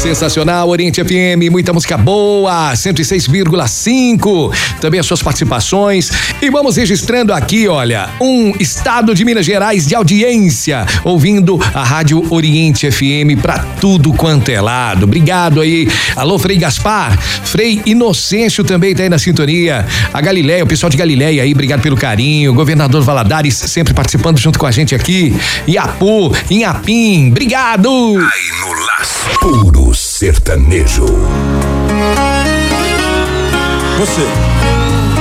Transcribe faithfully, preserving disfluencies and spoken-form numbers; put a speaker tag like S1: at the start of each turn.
S1: Sensacional, Oriente F M, muita música boa, cento e seis vírgula cinco, também as suas participações. E vamos registrando aqui, olha, um estado de Minas Gerais de audiência, ouvindo a Rádio Oriente F M pra tudo quanto é lado. Obrigado aí. Alô, Frei Gaspar, Frei Inocêncio também tá aí na sintonia. A Galileia, o pessoal de Galileia aí, obrigado pelo carinho. Governador Valadares sempre participando junto com a gente aqui. Iapu, Inhapim, obrigado.
S2: Aí no laço, puro sertanejo.
S3: Você